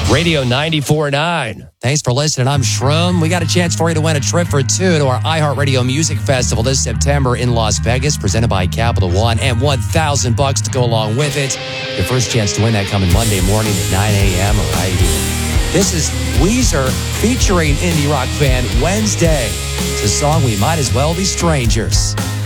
Radio 94.9. Thanks for listening. I'm Shroom. We got a chance for you to win a trip for two to our iHeartRadio Music Festival this September in Las Vegas, presented by Capital One, and $1,000 to go along with it. Your first chance to win that coming Monday morning at 9 a.m. right here. This is Weezer featuring indie rock band Wednesday. It's a song We Might As Well Be Strangers.